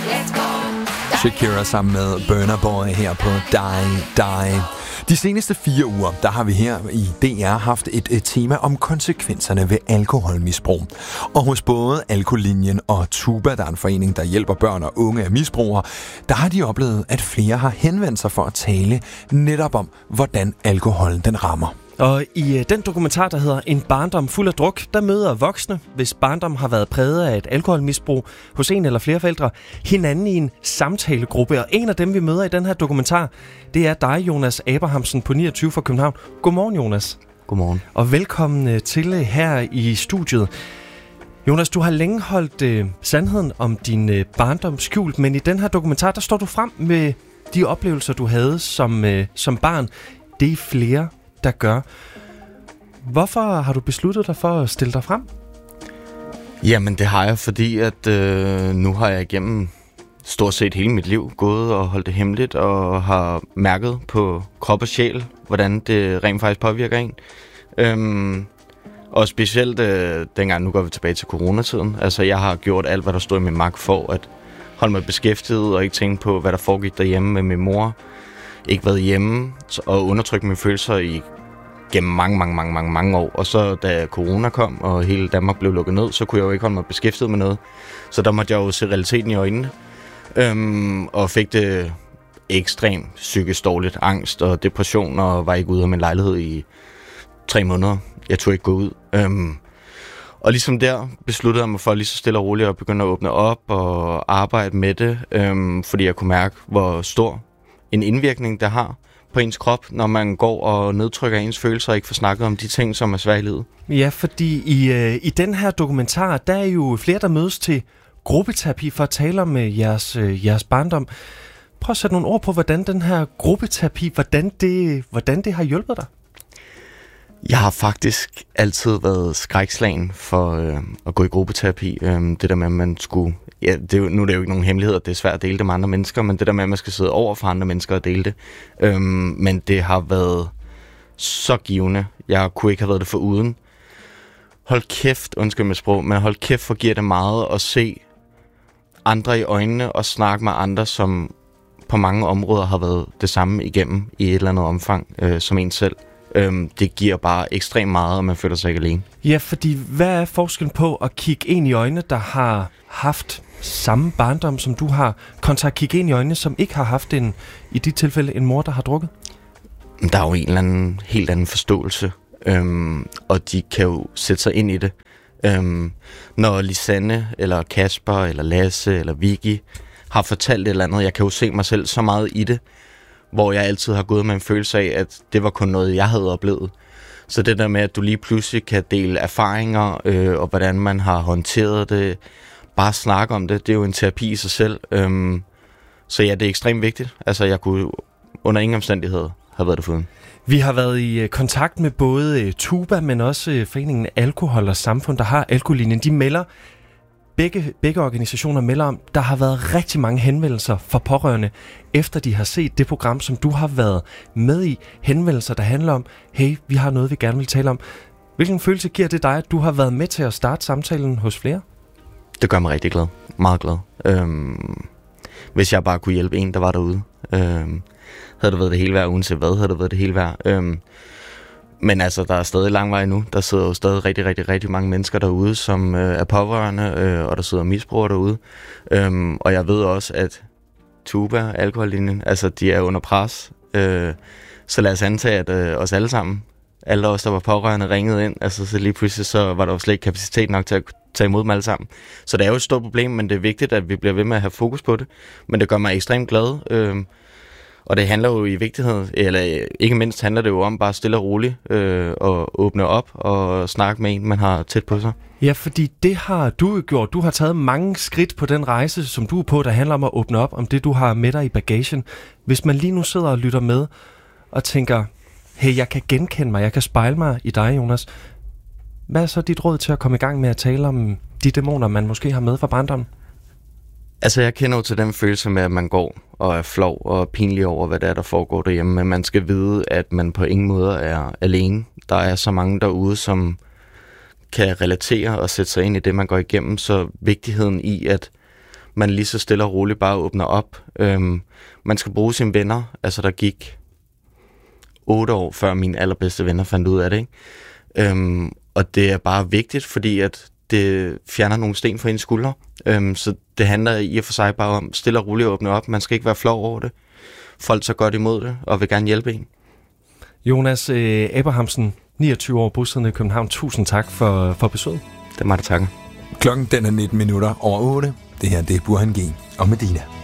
Shakira sammen med Burna Boy her på Die. De seneste 4 uger, der har vi her i DR haft et tema om konsekvenserne ved alkoholmisbrug. Og hos både Alkolinjen og Tuba, der er en forening, der hjælper børn og unge af misbrugere, der har de oplevet, at flere har henvendt sig for at tale netop om, hvordan alkoholen den rammer. Og i den dokumentar, der hedder En barndom fuld af druk, der møder voksne, hvis barndom har været præget af et alkoholmisbrug hos en eller flere forældre, hinanden i en samtalegruppe. Og en af dem, vi møder i den her dokumentar, det er dig, Jonas Abrahamsen på 29 fra København. Godmorgen, Jonas. Godmorgen. Og velkommen til her i studiet. Jonas, du har længe holdt sandheden om din barndom skjult, men i den her dokumentar, der står du frem med de oplevelser, du havde som barn. Det er flere, der gør. Hvorfor har du besluttet dig for at stille dig frem? Jamen det har jeg, fordi at nu har jeg igennem stort set hele mit liv gået og holdt det hemmeligt og har mærket på krop og sjæl, hvordan det rent faktisk påvirker en. Og specielt dengang, nu går vi tilbage til coronatiden, altså jeg har gjort alt, hvad der stod i min magt for at holde mig beskæftiget og ikke tænke på, hvad der foregik derhjemme med min mor. Ikke været hjemme og undertrykt mine følelser gennem mange år. Og så da corona kom, og hele Danmark blev lukket ned, så kunne jeg jo ikke holde mig beskæftiget med noget. Så der måtte jeg jo se realiteten i øjnene. Og fik det ekstremt psykisk dårligt, angst og depression, og var ikke ude af min lejlighed i 3 måneder. Jeg turde ikke gå ud. Og ligesom der besluttede jeg mig for lige så stille og roligt at begynde at åbne op og arbejde med det, fordi jeg kunne mærke, hvor stor en indvirkning, der har på ens krop, når man går og nedtrykker ens følelser og ikke får snakket om de ting, som er svære i livet. Ja, fordi i den her dokumentar, der er jo flere, der mødes til gruppeterapi for at tale om jeres barndom. Prøv at sætte nogle ord på, hvordan den her gruppeterapi, hvordan det har hjulpet dig. Jeg har faktisk altid været skrækslagen for at gå i gruppeterapi. Det der med, at man skulle... Ja, nu er det jo ikke nogen hemmelighed, at det er svært at dele det med andre mennesker, men det der med, at man skal sidde over for andre mennesker og dele det. Men det har været så givende. Jeg kunne ikke have været det foruden. Hold kæft, undskyld mit sprog, men hold kæft, for giver det meget at se andre i øjnene og snakke med andre, som på mange områder har været det samme igennem i et eller andet omfang som en selv. Det giver bare ekstremt meget, og man føler sig ikke alene. Ja, fordi hvad er forskellen på at kigge ind i øjnene, der har haft samme barndom, som du har, kontra at kigge ind i øjnene, som ikke har haft i dit tilfælde en mor, der har drukket? Der er jo en eller anden helt anden forståelse, og de kan jo sætte sig ind i det. Når Lisanne, eller Kasper, eller Lasse, eller Vicky har fortalt et eller andet, jeg kan jo se mig selv så meget i det, hvor jeg altid har gået med en følelse af, at det var kun noget, jeg havde oplevet. Så det der med, at du lige pludselig kan dele erfaringer, og hvordan man har håndteret det, bare snakke om det, det er jo en terapi i sig selv. Så ja, det er ekstremt vigtigt. Altså, jeg kunne under ingen omstændighed have været det foruden. Vi har været i kontakt med både Tuba, men også foreningen Alkohol og Samfund, der har Alkolinjen. De melder, begge organisationer melder om, der har været rigtig mange henvendelser fra pårørende, efter de har set det program, som du har været med i. Henvendelser, der handler om, hey, vi har noget, vi gerne vil tale om. Hvilken følelse giver det dig, at du har været med til at starte samtalen hos flere? Det gør mig rigtig glad. Meget glad. Hvis jeg bare kunne hjælpe en, der var derude. Havde det været det hele værd, uanset hvad, havde det været det hele værd. Men altså, der er stadig lang vej nu. Der sidder jo stadig rigtig mange mennesker derude, som er pårørende, og der sidder misbrugere derude. Og jeg ved også, at Tuba, Alkohollinjen, altså de er under pres. Så lad os antage, at os alle sammen, alle os, der var pårørende, ringede ind. Altså, så lige pludselig så var der jo slet ikke kapacitet nok til at tage imod dem alle sammen. Så det er jo et stort problem, men det er vigtigt, at vi bliver ved med at have fokus på det. Men det gør mig ekstremt glad. Og det handler jo i vigtighed, eller ikke mindst handler det jo om bare stille og roligt at åbne op og snakke med en, man har tæt på sig. Ja, fordi det har du gjort. Du har taget mange skridt på den rejse, som du er på, der handler om at åbne op om det, du har med dig i bagagen. Hvis man lige nu sidder og lytter med og tænker, hey, jeg kan genkende mig, jeg kan spejle mig i dig, Jonas. Hvad er så dit råd til at komme i gang med at tale om de dæmoner, man måske har med fra barndommen? Altså, jeg kender jo til den følelse med, at man går og er flov og pinlig over, hvad det er, der foregår derhjemme. Men man skal vide, at man på ingen måde er alene. Der er så mange derude, som kan relatere og sætte sig ind i det, man går igennem. Så vigtigheden i, at man lige så stille og roligt bare åbner op. Man skal bruge sine venner. Altså, der gik 8 år, før mine allerbedste venner fandt ud af det, ikke? Og det er bare vigtigt, fordi at det fjerner nogle sten fra ens skuldre. Så det handler i og for sig bare om stille og roligt at åbne op. Man skal ikke være flov over det. Folk tager godt imod det, og vil gerne hjælpe en. Jonas Abrahamsen, 29 år, bosiddende i København. Tusind tak for besøget. Det er mig, der takker. Klokken den er 19 minutter over 8. Det her, det er Burhan G. og Medina.